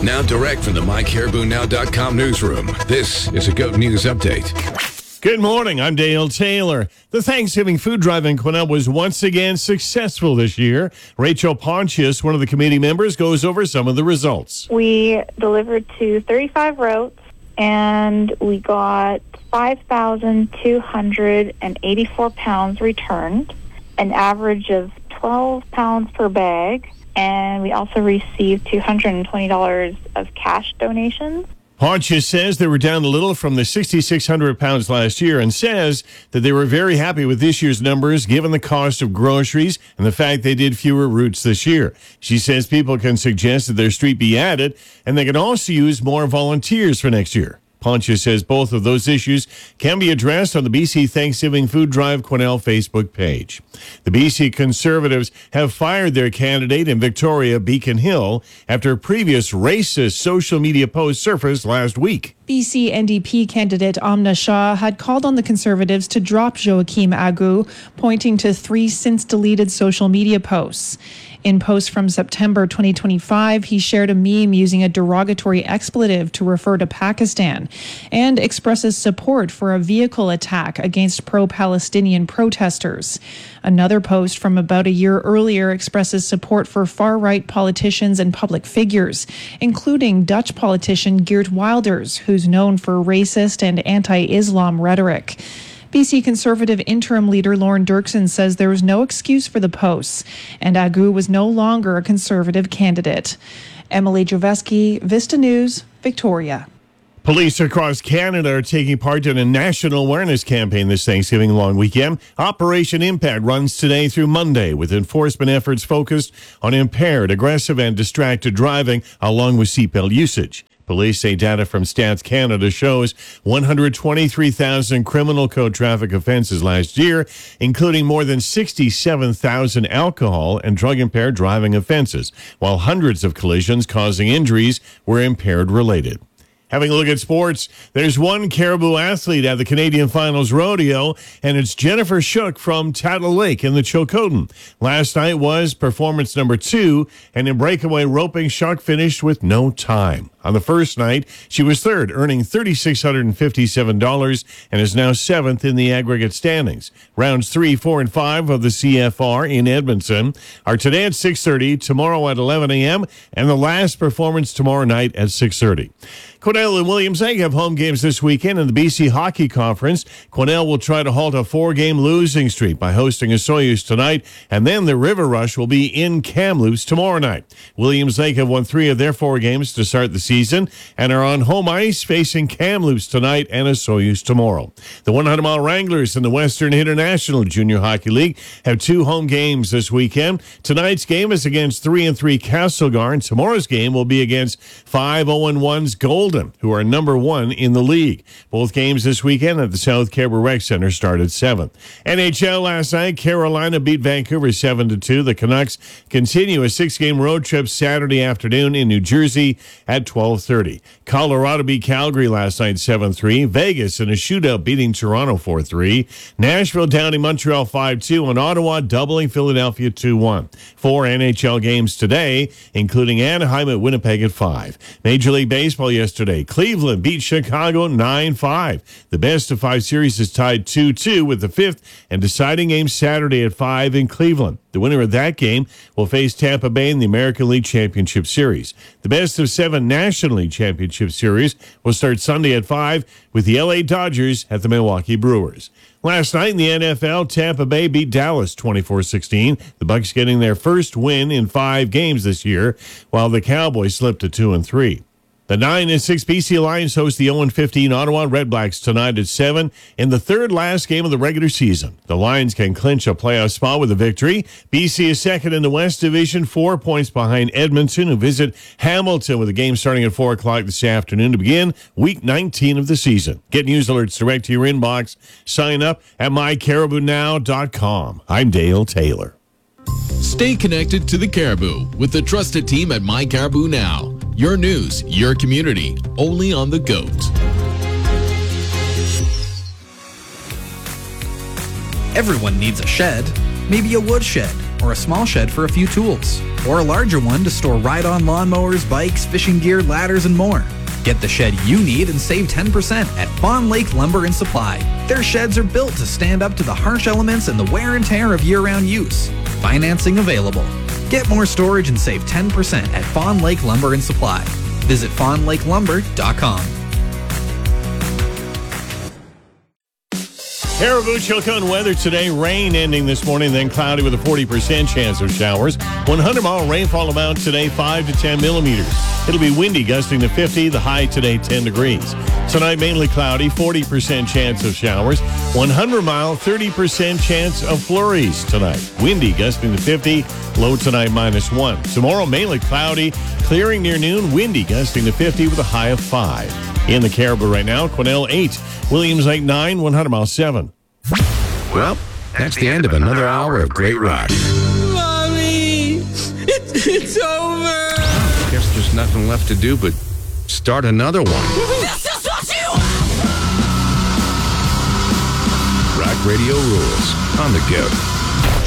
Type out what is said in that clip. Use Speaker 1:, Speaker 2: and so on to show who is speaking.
Speaker 1: Now direct from the MyCaribouNow.com newsroom, this is a GOAT News Update.
Speaker 2: Good morning, I'm Dale Taylor. The Thanksgiving food drive in Quesnel was once again successful this year. Rachel Pontius, one of the committee members, goes over some of the results.
Speaker 3: We delivered to 35 routes, and we got 5,284 pounds returned, an average of 12 pounds per bag, and we also received $220 of cash donations.
Speaker 2: Pontius says they were down a little from the 6,600 pounds last year and says that they were very happy with this year's numbers given the cost of groceries and the fact they did fewer routes this year. She says people can suggest that their street be added and they can also use more volunteers for next year. Pontius says both of those issues can be addressed on the BC Thanksgiving Food Drive Quesnel Facebook page. The BC Conservatives have fired their candidate in Victoria, Beacon Hill, after a previous racist social media post surfaced last week.
Speaker 4: BC NDP candidate Amna Shah had called on the Conservatives to drop Joachim Agu, pointing to 3 since-deleted social media posts. In posts from September 2025, he shared a meme using a derogatory expletive to refer to Pakistan and expresses support for a vehicle attack against pro-Palestinian protesters. Another post from about a year earlier expresses support for far-right politicians and public figures, including Dutch politician Geert Wilders, who's known for racist and anti-Islam rhetoric. BC Conservative interim leader Lauren Dirksen says there was no excuse for the posts, and Agu was no longer a Conservative candidate. Emily Joveski, Vista News, Victoria.
Speaker 2: Police across Canada are taking part in a national awareness campaign this Thanksgiving long weekend. Operation Impact runs today through Monday, with enforcement efforts focused on impaired, aggressive, and distracted driving, along with seatbelt usage. Police say data from Stats Canada shows 123,000 criminal code traffic offenses last year, including more than 67,000 alcohol and drug-impaired driving offenses, while hundreds of collisions causing injuries were impaired-related. Having a look at sports, there's one Caribou athlete at the Canadian Finals Rodeo, and it's Jennifer Shook from Tattle Lake in the Chilcotin. Last night was performance number 2, and in breakaway roping, Shook finished with no time. On the first night, she was third, earning $3,657 and is now 7th in the aggregate standings. Rounds 3, 4, and 5 of the CFR in Edmonton are today at 6:30, tomorrow at 11 a.m., and the last performance tomorrow night at 6:30. Quesnel and Williams Lake have home games this weekend in the BC Hockey Conference. Quesnel will try to halt a 4-game losing streak by hosting a Soyuz tonight, and then the River Rush will be in Kamloops tomorrow night. Williams Lake have won 3 of their 4 games to start the season and are on home ice facing Kamloops tonight and a Soyuz tomorrow. The 100-mile Wranglers in the Western International Junior Hockey League have 2 home games this weekend. Tonight's game is against 3-3 Castlegar, and tomorrow's game will be against 5-0-1's Golden, who are number 1 in the league. Both games this weekend at the South Caribou Rec Center start at 7. NHL last night, Carolina beat Vancouver 7-2. The Canucks continue a 6-game road trip Saturday afternoon in New Jersey at 12:30. Colorado beat Calgary last night 7-3. Vegas in a shootout beating Toronto 4-3. Nashville downing Montreal 5-2, and Ottawa doubling Philadelphia 2-1. 4 NHL games today, including Anaheim at Winnipeg at 5. Major League Baseball yesterday, Cleveland beat Chicago 9-5. The best-of-5 series is tied 2-2 with the 5th and deciding game Saturday at 5 in Cleveland. The winner of that game will face Tampa Bay in the American League Championship Series. The best-of-7 National League Championship Series will start Sunday at 5 with the LA Dodgers at the Milwaukee Brewers. Last night in the NFL, Tampa Bay beat Dallas 24-16. The Bucs getting their first win in 5 games this year, while the Cowboys slipped to 2-3. The 9-6 BC Lions host the 0-15 Ottawa Redblacks tonight at 7 in the third last game of the regular season. The Lions can clinch a playoff spot with a victory. BC is second in the West Division, 4 points behind Edmonton, who visit Hamilton with a game starting at 4 o'clock this afternoon to begin Week 19 of the season. Get news alerts direct to your inbox. Sign up at mycaribounow.com. I'm Dale Taylor.
Speaker 5: Stay connected to the Caribou with the trusted team at My Caribou Now. Your news, your community, only on the GOAT.
Speaker 6: Everyone needs a shed, maybe a wood shed, or a small shed for a few tools, or a larger one to store ride-on lawnmowers, bikes, fishing gear, ladders, and more. Get the shed you need and save 10% at Fawn Lake Lumber and Supply. Their sheds are built to stand up to the harsh elements and the wear and tear of year-round use. Financing available. Get more storage and save 10% at Fawn Lake Lumber and Supply. Visit fawnlakelumber.com.
Speaker 2: Caribou Chilcothe weather today. Rain ending this morning, then cloudy with a 40% chance of showers. 100-mile rainfall amount today, 5 to 10 millimeters. It'll be windy, gusting to 50. The high today, 10 degrees. Tonight, mainly cloudy, 40% chance of showers. 100-mile, 30% chance of flurries tonight. Windy, gusting to 50. Low tonight, -1. Tomorrow, mainly cloudy, clearing near noon. Windy, gusting to 50 with a high of 5. In the Caribou right now, Quesnel 8, Williams Lake 9, 100-mile 7.
Speaker 1: Well, that's the end of another hour of great rock.
Speaker 7: Mommy, it's over.
Speaker 1: Guess there's nothing left to do but start another one.
Speaker 7: This is what you want.
Speaker 1: Rock Radio rules on the go.